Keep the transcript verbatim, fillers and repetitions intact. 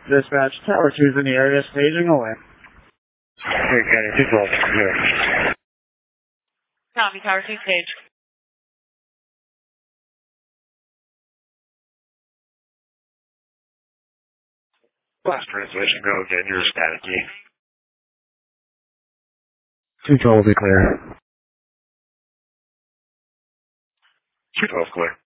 Dispatch, Tower two is in the area, staging away. Hey, County two twelve, clear. Copy, Tower two stage. Last transmission, go again, you're staticky. two twelve will be clear. two twelve clear.